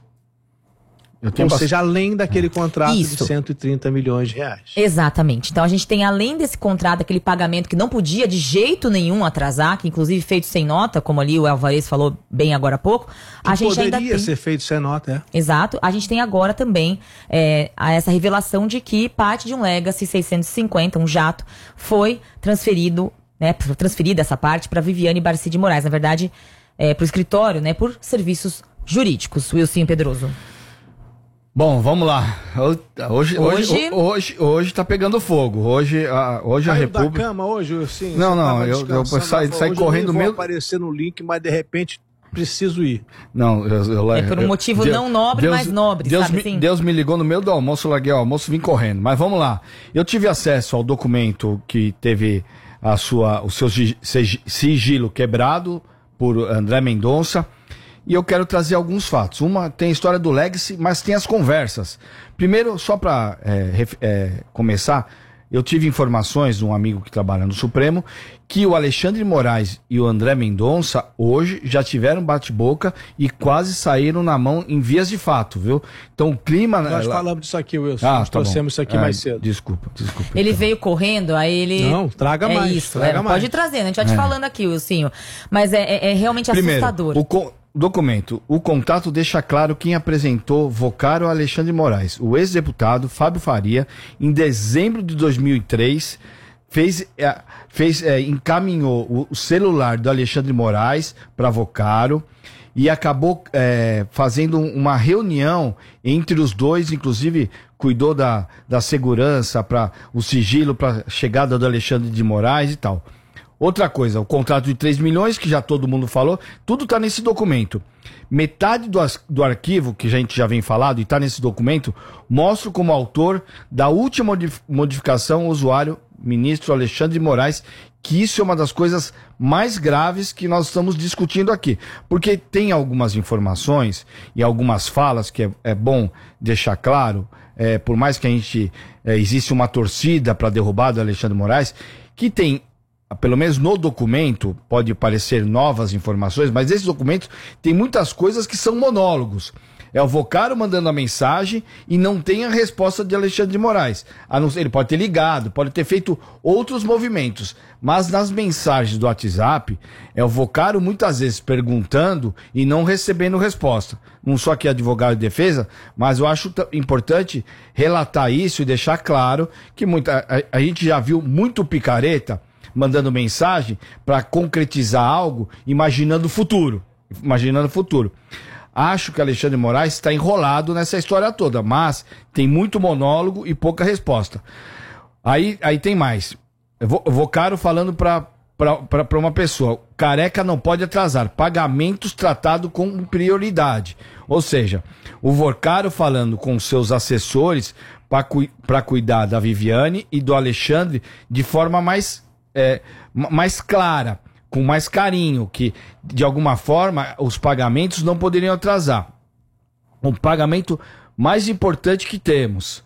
Ou seja, além daquele contrato Isso. de 130 milhões de reais. Exatamente. Então a gente tem, além desse contrato, aquele pagamento que não podia de jeito nenhum atrasar, que inclusive feito sem nota, como ali o Alvarez falou bem agora há pouco. A gente ainda poderia tem... ser feito sem nota, é. Exato. A gente tem agora também essa revelação de que parte de um Legacy 650, um jato, foi transferido, né, transferida essa parte para Viviane Barcy de Moraes. Na verdade, para o escritório, né, por serviços jurídicos. Wilson Pedroso. Bom, vamos lá. Hoje tá pegando fogo. Hoje a República... da cama hoje, sim. Não, eu saí correndo mesmo. Eu vou aparecer no link, mas de repente preciso ir. Não, por um motivo não nobre, mas nobre, sabe assim? Deus me ligou no meio do almoço, eu larguei o almoço e vim correndo. Mas vamos lá. Eu tive acesso ao documento que teve o seu sigilo quebrado por André Mendonça. E eu quero trazer alguns fatos. Tem a história do Legacy, mas tem as conversas. Primeiro, só para começar, eu tive informações de um amigo que trabalha no Supremo que o Alexandre de Moraes e o André Mendonça hoje já tiveram bate-boca e quase saíram na mão em vias de fato, viu? Então o clima... Nós falamos disso aqui, Wilson. Nós trouxemos isso aqui mais cedo. Desculpa. Ele veio correndo, aí ele... Não, traga mais. Isso, traga mais. Pode trazer, né? A gente vai te falando aqui, Wilson. Mas é realmente assustador. Documento. O contrato deixa claro quem apresentou Vorcaro Alexandre de Moraes. O ex-deputado Fábio Faria, em dezembro de 2003, encaminhou o celular do Alexandre de Moraes para Vorcaro e acabou fazendo uma reunião entre os dois, inclusive cuidou da segurança, para o sigilo, para a chegada do Alexandre de Moraes e tal. Outra coisa, o contrato de 3 milhões, que já todo mundo falou, tudo está nesse documento. Metade do arquivo, que a gente já vem falado e está nesse documento, mostra como autor da última modificação o usuário, ministro Alexandre de Moraes, que isso é uma das coisas mais graves que nós estamos discutindo aqui. Porque tem algumas informações e algumas falas que é bom deixar claro, por mais que existe uma torcida para derrubar do Alexandre de Moraes, que tem... Pelo menos no documento, pode parecer novas informações, mas esse documento tem muitas coisas que são monólogos. É o Vorcaro mandando a mensagem e não tem a resposta de Alexandre de Moraes. Ele pode ter ligado, pode ter feito outros movimentos, mas nas mensagens do WhatsApp, é o Vorcaro muitas vezes perguntando e não recebendo resposta. Não sou aqui advogado de defesa, mas eu acho importante relatar isso e deixar claro que a gente já viu muito picareta mandando mensagem para concretizar algo, imaginando o futuro. Acho que Alexandre de Moraes está enrolado nessa história toda, mas tem muito monólogo e pouca resposta. Aí tem mais. Vorcaro falando para uma pessoa: careca não pode atrasar, pagamentos tratados com prioridade. Ou seja, o Vorcaro falando com seus assessores para cuidar da Viviane e do Alexandre de forma mais clara, com mais carinho, que de alguma forma os pagamentos não poderiam atrasar. O pagamento mais importante que temos,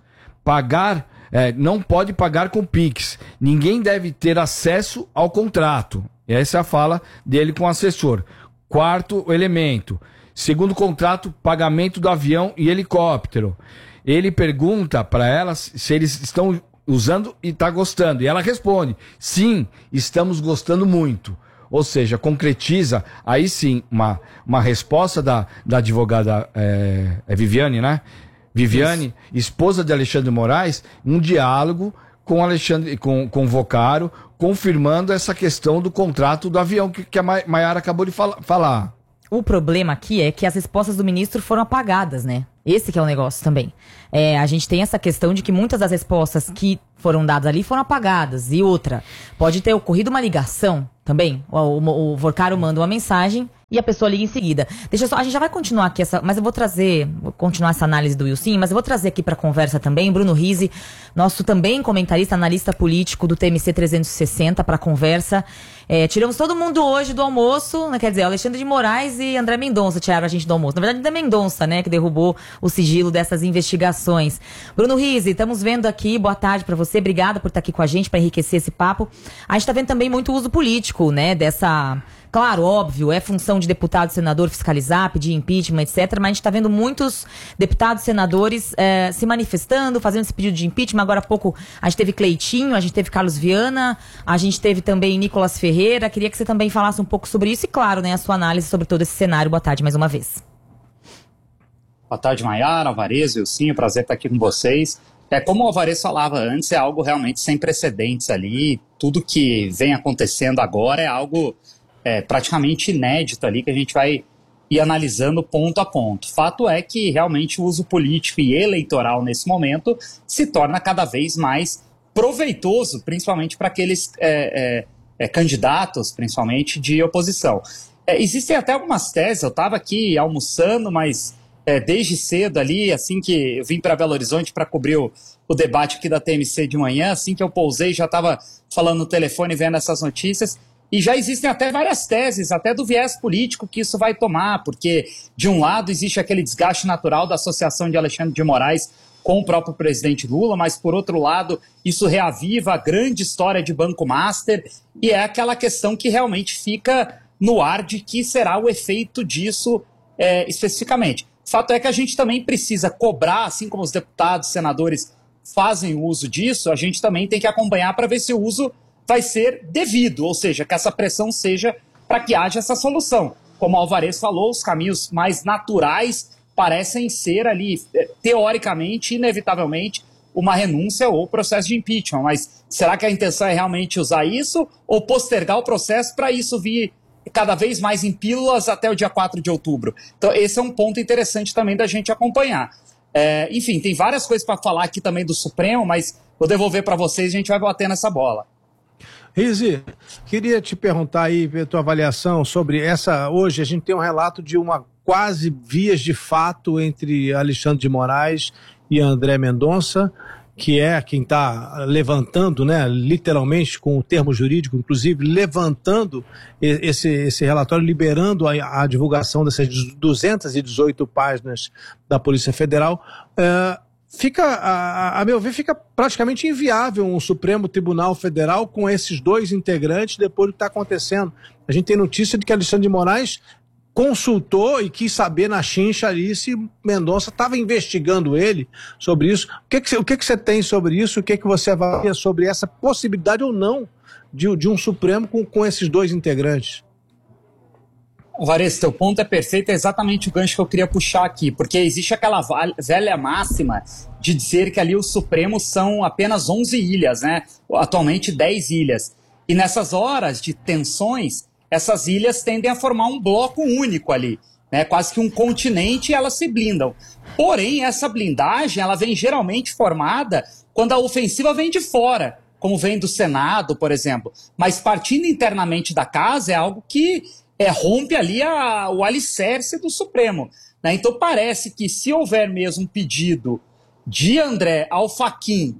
não pode pagar com Pix. Ninguém deve ter acesso ao contrato. Essa é a fala dele com o assessor. Quarto elemento. Segundo contrato, pagamento do avião e helicóptero. Ele pergunta para ela se eles estão usando e está gostando. E ela responde, sim, estamos gostando muito. Ou seja, concretiza aí sim uma resposta da advogada Viviane, né? Viviane, esposa de Alexandre de Moraes, um diálogo com o Vocaro, confirmando essa questão do contrato do avião que a Maiara acabou de falar. O problema aqui é que as respostas do ministro foram apagadas, né? Esse que é o negócio também. A gente tem essa questão de que muitas das respostas que foram dadas ali foram apagadas. E outra, pode ter ocorrido uma ligação também. O Vocaro manda uma mensagem e a pessoa liga em seguida. A gente já vai continuar aqui mas eu vou continuar essa análise do Wilson, mas eu vou trazer aqui para conversa também Bruno Rizzi, nosso também comentarista, analista político do TMC 360 para conversa. Tiramos todo mundo hoje do almoço, né? Quer dizer, Alexandre de Moraes e André Mendonça tiraram a gente do almoço. Na verdade, André Mendonça, né, que derrubou o sigilo dessas investigações. Bruno Rizzi, estamos vendo aqui, boa tarde para você, obrigada por estar aqui com a gente para enriquecer esse papo. A gente está vendo também muito uso político, né, claro, óbvio, é função de deputado, senador fiscalizar, pedir impeachment, etc. Mas a gente está vendo muitos deputados, senadores se manifestando, fazendo esse pedido de impeachment. Agora há pouco a gente teve Cleitinho, a gente teve Carlos Viana, a gente teve também Nicolas Ferreira. Queria que você também falasse um pouco sobre isso e, claro, né, a sua análise sobre todo esse cenário. Boa tarde mais uma vez. Boa tarde, Maiara, Alvarez, Wilson, prazer estar aqui com vocês. Como o Alvarez falava antes, é algo realmente sem precedentes ali. Tudo que vem acontecendo agora é algo praticamente inédito ali, que a gente vai ir analisando ponto a ponto. Fato é que realmente o uso político e eleitoral nesse momento se torna cada vez mais proveitoso, principalmente para aqueles candidatos, principalmente de oposição. Existem até algumas teses, eu estava aqui almoçando, mas desde cedo ali, assim que eu vim para Belo Horizonte para cobrir o debate aqui da TMC de manhã, assim que eu pousei já estava falando no telefone vendo essas notícias. E já existem até várias teses, até do viés político que isso vai tomar, porque de um lado existe aquele desgaste natural da associação de Alexandre de Moraes com o próprio presidente Lula, mas por outro lado isso reaviva a grande história de Banco Master e é aquela questão que realmente fica no ar de que será o efeito disso especificamente. O fato é que a gente também precisa cobrar, assim como os deputados, senadores fazem uso disso, a gente também tem que acompanhar para ver se o uso vai ser devido, ou seja, que essa pressão seja para que haja essa solução. Como o Alvarez falou, os caminhos mais naturais parecem ser ali, teoricamente, inevitavelmente, uma renúncia ou processo de impeachment. Mas será que a intenção é realmente usar isso ou postergar o processo para isso vir cada vez mais em pílulas até o dia 4 de outubro? Então esse é um ponto interessante também da gente acompanhar. Enfim, tem várias coisas para falar aqui também do Supremo, mas vou devolver para vocês e a gente vai bater nessa bola. Rizzi, queria te perguntar aí a tua avaliação sobre hoje a gente tem um relato de uma quase vias de fato entre Alexandre de Moraes e André Mendonça, que é quem está levantando, né, literalmente com o termo jurídico, inclusive levantando esse relatório, liberando a divulgação dessas 218 páginas da Polícia Federal. A meu ver, fica praticamente inviável um Supremo Tribunal Federal com esses dois integrantes depois do que está acontecendo. A gente tem notícia de que Alexandre de Moraes consultou e quis saber na chincha ali se Mendonça estava investigando ele sobre isso. O que você tem sobre isso? O que você avalia sobre essa possibilidade ou não de um Supremo com esses dois integrantes? Alvarez, teu ponto é perfeito, é exatamente o gancho que eu queria puxar aqui, porque existe aquela velha máxima de dizer que ali os Supremos são apenas 11 ilhas, né? Atualmente 10 ilhas. E nessas horas de tensões, essas ilhas tendem a formar um bloco único ali, né? Quase que um continente e elas se blindam. Porém, essa blindagem ela vem geralmente formada quando a ofensiva vem de fora, como vem do Senado, por exemplo. Mas partindo internamente da casa é algo que rompe ali o alicerce do Supremo, né? Então parece que se houver mesmo um pedido de André ao Fachin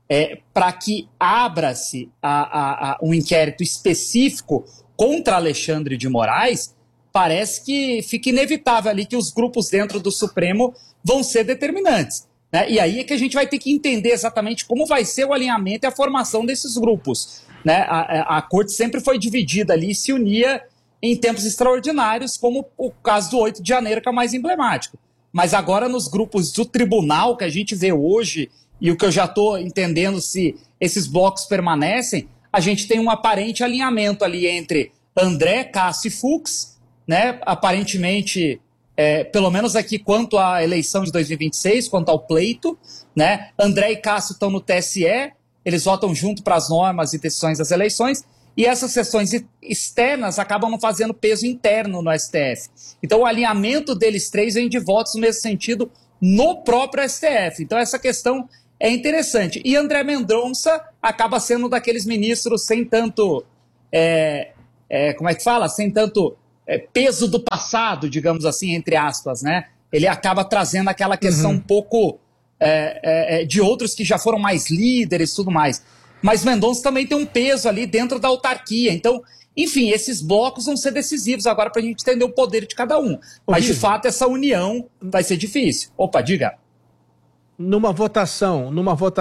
para que abra-se um inquérito específico contra Alexandre de Moraes, parece que fica inevitável ali que os grupos dentro do Supremo vão ser determinantes, né? E aí é que a gente vai ter que entender exatamente como vai ser o alinhamento e a formação desses grupos, né? A corte sempre foi dividida ali e se unia em tempos extraordinários, como o caso do 8 de janeiro, que é o mais emblemático. Mas agora nos grupos do tribunal que a gente vê hoje, e o que eu já estou entendendo se esses blocos permanecem, a gente tem um aparente alinhamento ali entre André, Cássio e Fux, né? Aparentemente, pelo menos aqui quanto à eleição de 2026, quanto ao pleito, né? André e Cássio estão no TSE, eles votam junto para as normas e decisões das eleições, e essas sessões externas acabam não fazendo peso interno no STF. Então o alinhamento deles três vem de votos no mesmo sentido no próprio STF. Então essa questão é interessante. E André Mendonça acaba sendo daqueles ministros sem tanto, como é que fala? Sem tanto peso do passado, digamos assim, entre aspas, né? Ele acaba trazendo aquela questão um pouco de outros que já foram mais líderes e tudo mais. Mas Mendonça também tem um peso ali dentro da autarquia. Então, enfim, esses blocos vão ser decisivos agora para a gente entender o poder de cada um. Mas, de fato, essa união vai ser difícil. Opa, diga. Numa votação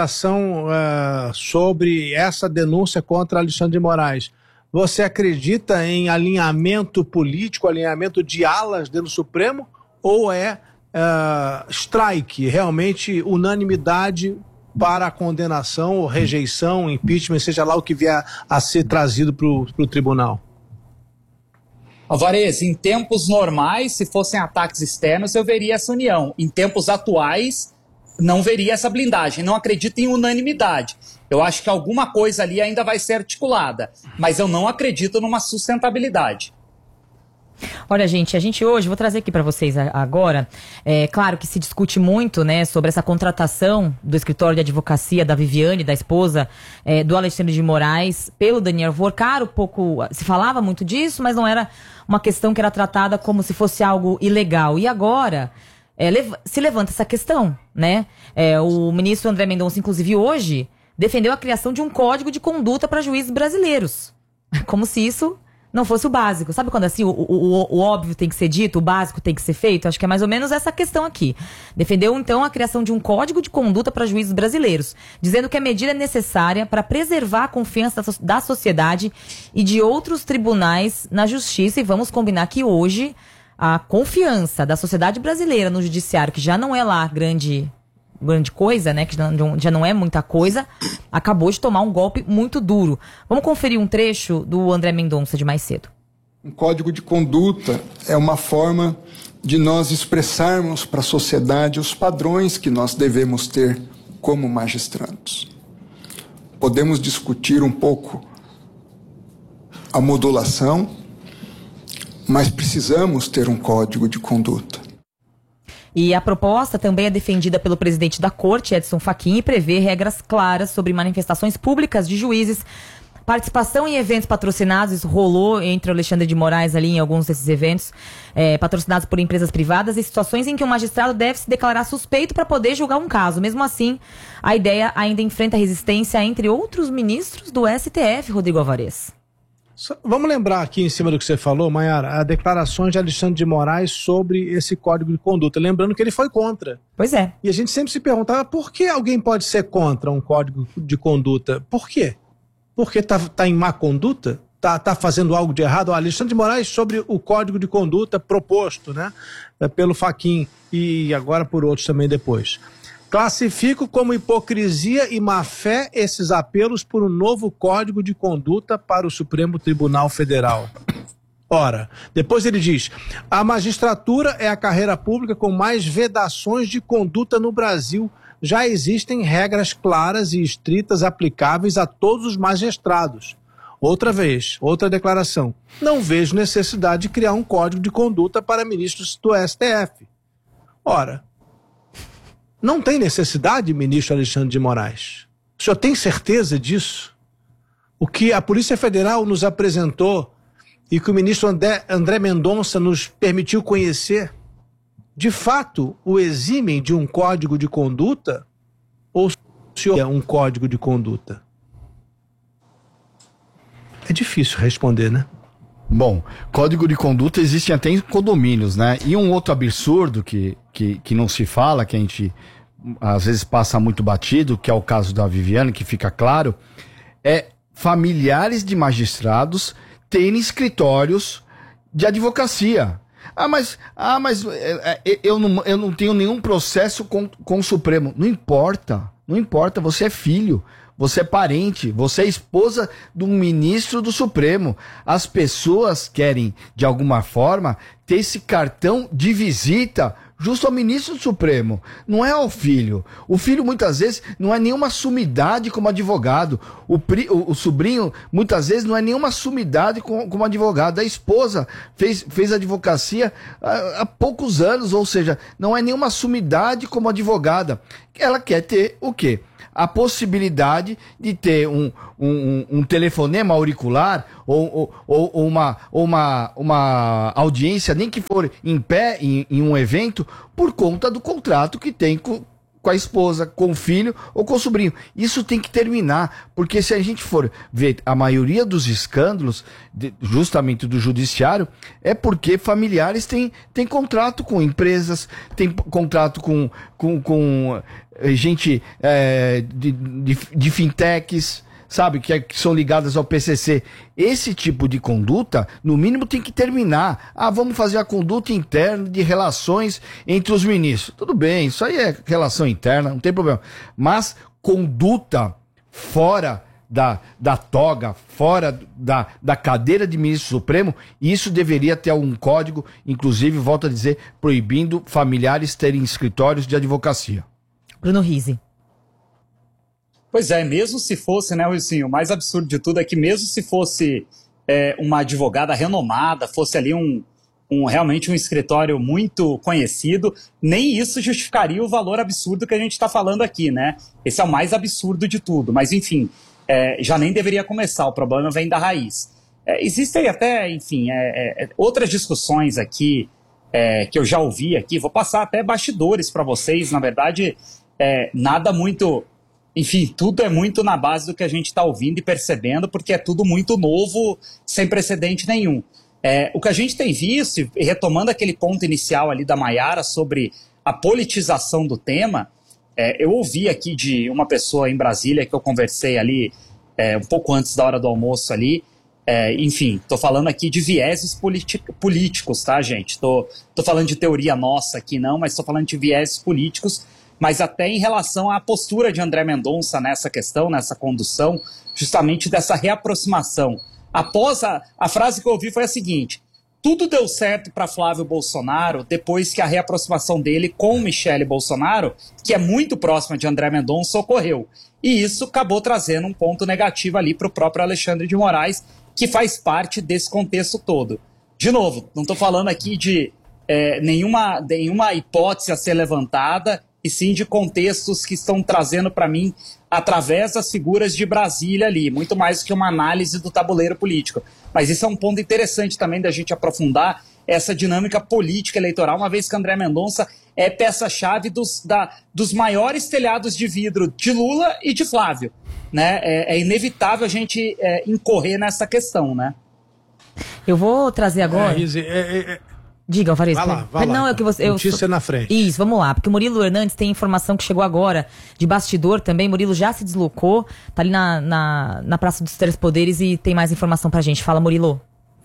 sobre essa denúncia contra Alexandre de Moraes, você acredita em alinhamento político, alinhamento de alas dentro do Supremo, ou strike, realmente unanimidade para a condenação ou rejeição, impeachment, seja lá o que vier a ser trazido para o tribunal? Alvarez, em tempos normais, se fossem ataques externos, eu veria essa união. Em tempos atuais, não veria essa blindagem. Não acredito em unanimidade. Eu acho que alguma coisa ali ainda vai ser articulada, mas eu não acredito numa sustentabilidade. Olha, gente, a gente hoje, vou trazer aqui para vocês agora, claro que se discute muito, né, sobre essa contratação do escritório de advocacia da Viviane, da esposa do Alexandre de Moraes, pelo Daniel Vorcaro. Pouco se falava muito disso, mas não era uma questão que era tratada como se fosse algo ilegal. E agora se levanta essa questão, né? O ministro André Mendonça, inclusive hoje, defendeu a criação de um código de conduta para juízes brasileiros, como se isso não fosse o básico. Sabe quando assim o óbvio tem que ser dito, o básico tem que ser feito? Acho que é mais ou menos essa questão aqui. Defendeu, então, a criação de um código de conduta para juízes brasileiros, dizendo que a medida é necessária para preservar a confiança da sociedade e de outros tribunais na justiça. E vamos combinar que hoje a confiança da sociedade brasileira no judiciário, que já não é lá grande coisa, né, que já não é muita coisa, acabou de tomar um golpe muito duro. Vamos conferir um trecho do André Mendonça de mais cedo. Um código de conduta é uma forma de nós expressarmos para a sociedade os padrões que nós devemos ter como magistrados. Podemos discutir um pouco a modulação, mas precisamos ter um código de conduta. E a proposta também é defendida pelo presidente da Corte, Edson Fachin, e prevê regras claras sobre manifestações públicas de juízes, participação em eventos patrocinados. Isso rolou entre o Alexandre de Moraes ali em alguns desses eventos, patrocinados por empresas privadas, e situações em que um magistrado deve se declarar suspeito para poder julgar um caso. Mesmo assim, a ideia ainda enfrenta resistência entre outros ministros do STF, Rodrigo Alvarez. Vamos lembrar aqui, em cima do que você falou, Mayara, a declaração de Alexandre de Moraes sobre esse código de conduta. Lembrando que ele foi contra. Pois é. E a gente sempre se perguntava por que alguém pode ser contra um código de conduta. Por quê? Porque tá em má conduta? Tá fazendo algo de errado? O Alexandre de Moraes sobre o código de conduta proposto, né, pelo Fachin e agora por outros também depois. Classifico como hipocrisia e má-fé esses apelos por um novo código de conduta para o Supremo Tribunal Federal. Ora, depois ele diz: a magistratura é a carreira pública com mais vedações de conduta no Brasil. Já existem regras claras e estritas aplicáveis a todos os magistrados. Outra vez, outra declaração: não vejo necessidade de criar um código de conduta para ministros do STF. Ora, não tem necessidade, ministro Alexandre de Moraes. O senhor tem certeza disso? O que a Polícia Federal nos apresentou e que o ministro André Mendonça nos permitiu conhecer, de fato, o eximem de um código de conduta? Ou é um código de conduta? É difícil responder, né? Bom, código de conduta existe até em condomínios, né? E um outro absurdo que não se fala, que a gente às vezes passa muito batido, que é o caso da Viviane, que fica claro, é familiares de magistrados terem escritórios de advocacia. Mas eu não tenho nenhum processo com o Supremo. Não importa, você é filho, você é parente, você é esposa de um ministro do Supremo. As pessoas querem, de alguma forma, ter esse cartão de visita justo ao ministro do Supremo, não é ao filho. O filho, muitas vezes, não é nenhuma sumidade como advogado. O sobrinho, muitas vezes, não é nenhuma sumidade como advogado. A esposa fez advocacia há poucos anos, ou seja, não é nenhuma sumidade como advogada. Ela quer ter o quê? A possibilidade de ter um telefonema auricular ou uma audiência, nem que for em pé, em um evento, por conta do contrato que tem com a esposa, com o filho ou com o sobrinho. Isso tem que terminar, porque se a gente for ver a maioria dos escândalos, justamente do judiciário, é porque familiares têm contrato com empresas, têm contrato com gente de fintechs, sabe, que são ligadas ao PCC. Esse tipo de conduta, no mínimo, tem que terminar. Vamos fazer a conduta interna de relações entre os ministros. Tudo bem, isso aí é relação interna, não tem problema. Mas conduta fora da toga, fora da cadeira de ministro supremo, isso deveria ter algum código, inclusive, volto a dizer, proibindo familiares terem escritórios de advocacia. Bruno Rizzi. Pois é, mesmo se fosse, né, Wilson, o mais absurdo de tudo é que mesmo se fosse uma advogada renomada, fosse ali realmente um escritório muito conhecido, nem isso justificaria o valor absurdo que a gente está falando aqui, né? Esse é o mais absurdo de tudo, mas enfim, já nem deveria começar, o problema vem da raiz. Existem até, enfim, outras discussões aqui que eu já ouvi aqui, vou passar até bastidores para vocês, na verdade, nada muito... Enfim, tudo é muito na base do que a gente está ouvindo e percebendo, porque é tudo muito novo, sem precedente nenhum. O que a gente tem visto, e retomando aquele ponto inicial ali da Maiara sobre a politização do tema, eu ouvi aqui de uma pessoa em Brasília que eu conversei ali um pouco antes da hora do almoço ali, enfim, estou falando aqui de vieses políticos, tá, gente? Estou falando de teoria nossa aqui não, mas estou falando de vieses políticos, mas até em relação à postura de André Mendonça nessa questão, nessa condução, justamente dessa reaproximação. Após a frase que eu ouvi foi a seguinte: tudo deu certo para Flávio Bolsonaro depois que a reaproximação dele com Michele Bolsonaro, que é muito próxima de André Mendonça, ocorreu. E isso acabou trazendo um ponto negativo ali para o próprio Alexandre de Moraes, que faz parte desse contexto todo. De novo, não estou falando aqui de nenhuma hipótese a ser levantada, e sim de contextos que estão trazendo para mim através das figuras de Brasília ali, muito mais do que uma análise do tabuleiro político. Mas isso é um ponto interessante também da gente aprofundar essa dinâmica política eleitoral, uma vez que André Mendonça é peça-chave dos maiores telhados de vidro de Lula e de Flávio, né? É inevitável a gente incorrer nessa questão, né? Eu vou trazer agora... Diga, Alvarez. Vai lá. Não, é que você. Notícia na frente. Isso, vamos lá. Porque o Murilo Hernandes tem informação que chegou agora de bastidor também. Murilo já se deslocou, tá ali na Praça dos Três Poderes e tem mais informação pra gente. Fala, Murilo.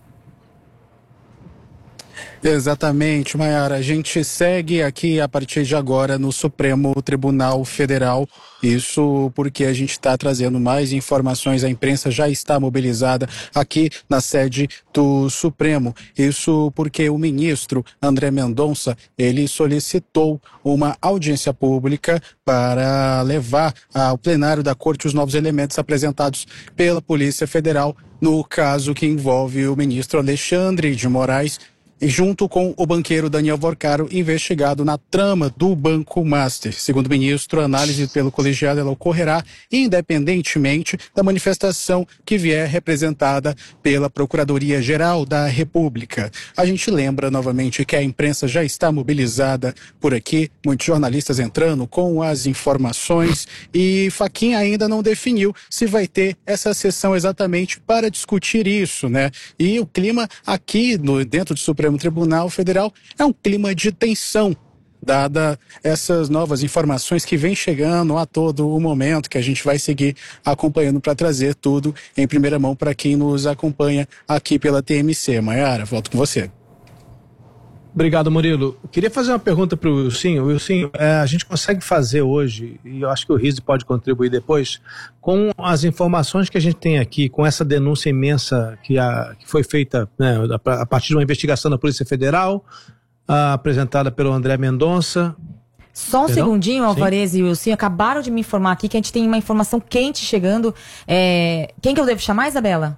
Exatamente, Maiara. A gente segue aqui a partir de agora no Supremo Tribunal Federal. Isso porque a gente está trazendo mais informações. A imprensa já está mobilizada aqui na sede do Supremo. Isso porque o ministro André Mendonça, ele solicitou uma audiência pública para levar ao plenário da Corte os novos elementos apresentados pela Polícia Federal no caso que envolve o ministro Alexandre de Moraes junto com o banqueiro Daniel Vorcaro, investigado na trama do Banco Master. Segundo o ministro, a análise pelo colegiado ela ocorrerá independentemente da manifestação que vier representada pela Procuradoria-Geral da República. A gente lembra novamente que a imprensa já está mobilizada por aqui, muitos jornalistas entrando com as informações, e Fachin ainda não definiu se vai ter essa sessão exatamente para discutir isso, né? E o clima aqui dentro do Supremo Tribunal Federal é um clima de tensão, dada essas novas informações que vem chegando a todo o momento, que a gente vai seguir acompanhando para trazer tudo em primeira mão para quem nos acompanha aqui pela TMC. Maiara, volto com você. Obrigado, Murilo. Eu queria fazer uma pergunta para o Wilson. Wilson, a gente consegue fazer hoje, e eu acho que o Rizzi pode contribuir depois, com as informações que a gente tem aqui, com essa denúncia imensa que foi feita, né, a partir de uma investigação da Polícia Federal, apresentada pelo André Mendonça. Só um segundinho, Alvarez e Wilson, acabaram de me informar aqui que a gente tem uma informação quente chegando. Quem que eu devo chamar, Isabela?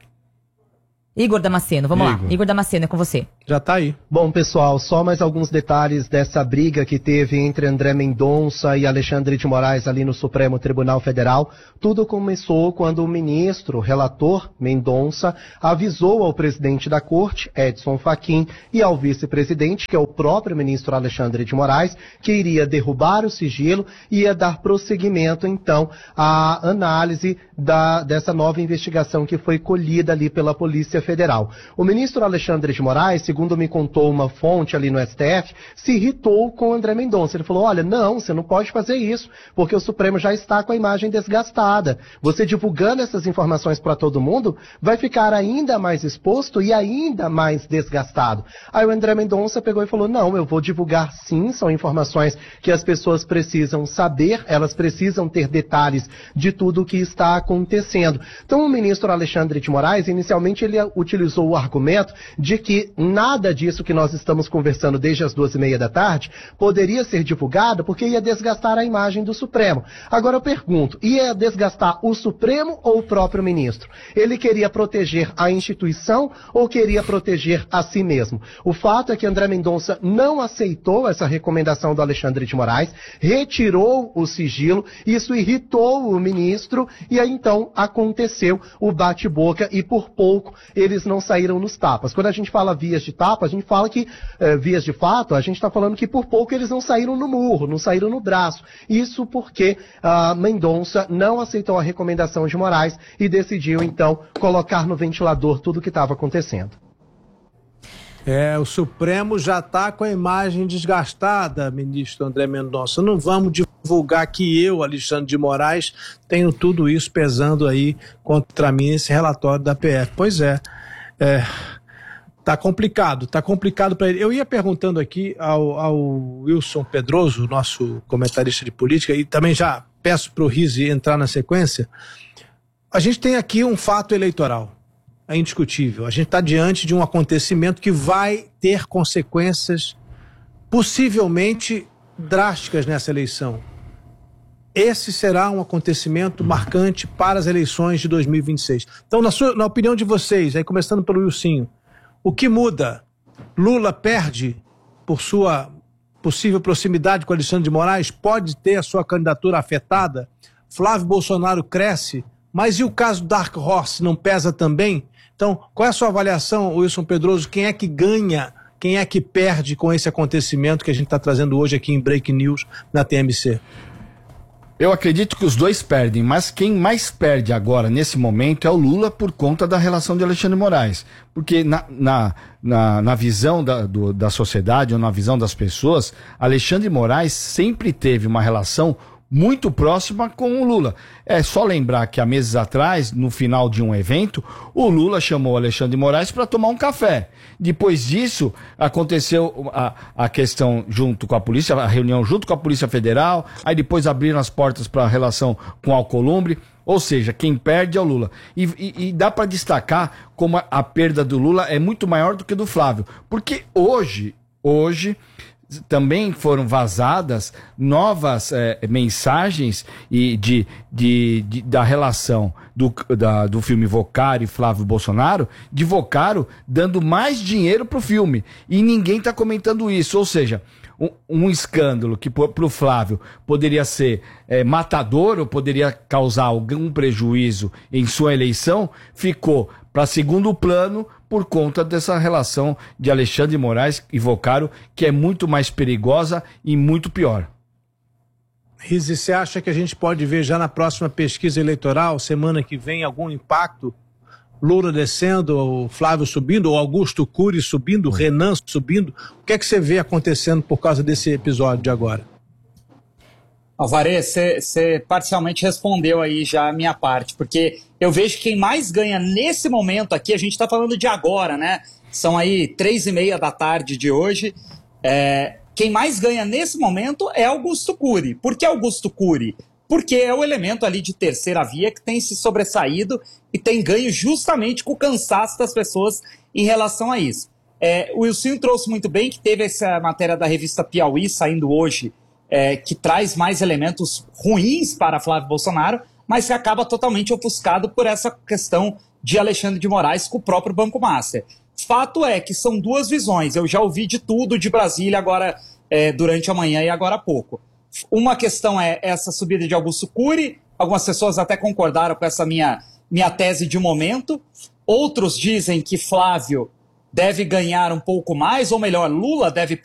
Igor Damasceno, vamos lá. Igor Damasceno, é com você. Já tá aí. Bom, pessoal, só mais alguns detalhes dessa briga que teve entre André Mendonça e Alexandre de Moraes ali no Supremo Tribunal Federal. Tudo começou quando o ministro, relator Mendonça, avisou ao presidente da corte, Edson Fachin, e ao vice-presidente, que é o próprio ministro Alexandre de Moraes, que iria derrubar o sigilo e ia dar prosseguimento, então, à análise dessa nova investigação que foi colhida ali pela Polícia Federal. O ministro Alexandre de Moraes, segundo me contou uma fonte ali no STF, se irritou com o André Mendonça. Ele falou, olha, não, você não pode fazer isso, porque o Supremo já está com a imagem desgastada. Você divulgando essas informações para todo mundo, vai ficar ainda mais exposto e ainda mais desgastado. Aí o André Mendonça pegou e falou, não, eu vou divulgar sim, são informações que as pessoas precisam saber, elas precisam ter detalhes de tudo o que está acontecendo. Então o ministro Alexandre de Moraes, inicialmente ele utilizou o argumento de que nada disso que nós estamos conversando desde as 2:30 da tarde poderia ser divulgado porque ia desgastar a imagem do Supremo. Agora eu pergunto, ia desgastar o Supremo ou o próprio ministro? Ele queria proteger a instituição ou queria proteger a si mesmo? O fato é que André Mendonça não aceitou essa recomendação do Alexandre de Moraes, retirou o sigilo, isso irritou o ministro e aí então aconteceu o bate-boca e por pouco eles não saíram nos tapas. Quando a gente fala vias de tapa, a gente fala que vias de fato, a gente está falando que por pouco eles não saíram no murro, não saíram no braço. Isso porque Mendonça não aceitou a recomendação de Moraes e decidiu então colocar no ventilador tudo o que estava acontecendo. O Supremo já está com a imagem desgastada, ministro André Mendonça. Não vamos divulgar que eu, Alexandre de Moraes, tenho tudo isso pesando aí contra mim nesse relatório da PF. Pois tá complicado para ele. Eu ia perguntando aqui ao Wilson Pedroso, nosso comentarista de política, e também já peço para o Rizzi entrar na sequência. A gente tem aqui um fato eleitoral. É indiscutível. A gente está diante de um acontecimento que vai ter consequências possivelmente drásticas nessa eleição. Esse será um acontecimento marcante para as eleições de 2026. Então, na opinião de vocês, aí começando pelo Wilson, o que muda? Lula perde por sua possível proximidade com Alexandre de Moraes? Pode ter a sua candidatura afetada? Flávio Bolsonaro cresce? Mas e o caso Dark Horse não pesa também? Então, qual é a sua avaliação, Wilson Pedroso? Quem é que ganha, quem é que perde com esse acontecimento que a gente está trazendo hoje aqui em Break News na TMC? Eu acredito que os dois perdem, mas quem mais perde agora, nesse momento, é o Lula por conta da relação de Alexandre de Moraes. Porque na visão da sociedade, ou na visão das pessoas, Alexandre de Moraes sempre teve uma relação muito próxima com o Lula. É só lembrar que há meses atrás, no final de um evento, o Lula chamou o Alexandre de Moraes para tomar um café. Depois disso, aconteceu a questão junto com a polícia, a reunião junto com a Polícia Federal, aí depois abriram as portas para a relação com o Alcolumbre. Ou seja, quem perde é o Lula. E dá para destacar como a perda do Lula é muito maior do que do Flávio. Porque hoje também foram vazadas novas mensagens da relação do filme Vocaro e Flávio Bolsonaro, de Vocaro dando mais dinheiro pro filme. E ninguém tá comentando isso. Ou seja, um escândalo que pro Flávio poderia ser matador ou poderia causar algum prejuízo em sua eleição, ficou para segundo plano por conta dessa relação de Alexandre de Moraes e Vocaro, que é muito mais perigosa e muito pior. Rizzi, você acha que a gente pode ver já na próxima pesquisa eleitoral, semana que vem, algum impacto? Lula descendo, o Flávio subindo, ou Augusto Cury subindo, Renan subindo? O que é que você vê acontecendo por causa desse episódio de agora? Alvarez, você parcialmente respondeu aí já a minha parte, porque eu vejo que quem mais ganha nesse momento aqui, a gente está falando de agora, né? São aí 3:30 da tarde de hoje. Quem mais ganha nesse momento é Augusto Cury. Por que Augusto Cury? Porque é o elemento ali de terceira via que tem se sobressaído e tem ganho justamente com o cansaço das pessoas em relação a isso. O Wilson trouxe muito bem que teve essa matéria da revista Piauí saindo hoje, que traz mais elementos ruins para Flávio Bolsonaro, mas que acaba totalmente ofuscado por essa questão de Alexandre de Moraes com o próprio Banco Master. Fato é que são duas visões. Eu já ouvi de tudo de Brasília agora, durante a manhã e agora há pouco. Uma questão é essa subida de Augusto Cury. Algumas pessoas até concordaram com essa minha tese de momento. Outros dizem que Flávio deve ganhar um pouco mais, ou melhor, Lula deve